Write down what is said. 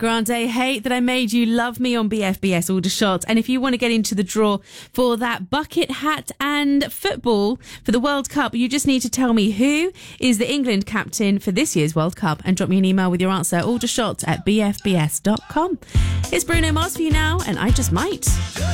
Grande, Hate That I Made You Love Me on BFBS Aldershot. And if you want to get into the draw for that bucket hat and football for the World Cup, you just need to tell me who is the England captain for this year's World Cup and drop me an email with your answer, aldershot@bfbs.com. It's Bruno Mars for you now, and I Just Might.